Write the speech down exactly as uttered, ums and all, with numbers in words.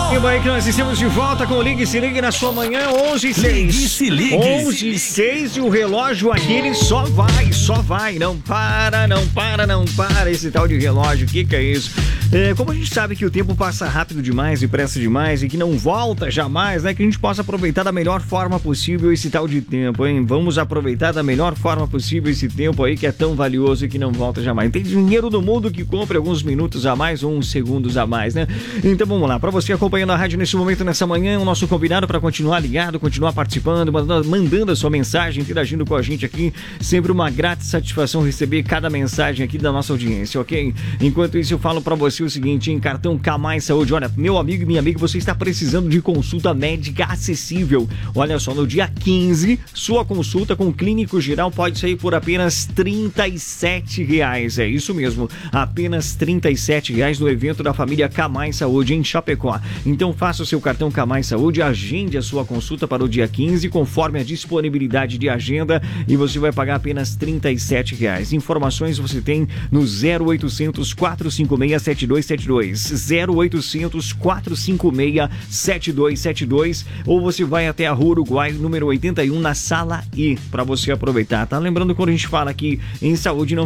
E bem que nós estamos de volta com o Ligue Se Ligue na sua manhã, onze e seis. Ligue Se Ligue. onze e seis e o relógio aqui, ele só vai, só vai. Não para, não para, não para esse tal de relógio. O que que é isso? É, como a gente sabe que o tempo passa rápido demais, depressa demais e que não volta jamais, né? Que a gente possa aproveitar da melhor forma possível esse tal de tempo, hein? Vamos aproveitar da melhor forma possível esse tempo aí que é tão valioso e que não volta jamais. Tem dinheiro do mundo que compra alguns minutos a mais ou uns segundos a mais, né? Então vamos lá, para você acompanhando a rádio nesse momento, nessa manhã, o nosso combinado para continuar ligado, continuar participando, mandando, mandando a sua mensagem, interagindo com a gente aqui, sempre uma grata satisfação receber cada mensagem aqui da nossa audiência, ok? Enquanto isso eu falo para você o seguinte, em cartão K Mais Saúde, olha, meu amigo e minha amiga, você está precisando de consulta médica acessível, olha só, no dia quinze, sua consulta com o clínico geral pode sair por apenas trinta e sete reais, é isso mesmo, apenas trinta e sete reais no evento da família K Mais Saúde em Chapecó. Então faça o seu cartão K Mais Saúde, agende a sua consulta para o dia quinze, conforme a disponibilidade de agenda, e você vai pagar apenas trinta e sete reais. Informações você tem no zero oitocentos, quatrocentos e cinquenta e seis, sete dois sete dois, zero oitocentos, quatrocentos e cinquenta e seis, sete dois sete dois, ou você vai até a Rua Uruguai, número oitenta e um, na Sala E, para você aproveitar, tá? Lembrando que quando a gente fala aqui em saúde, não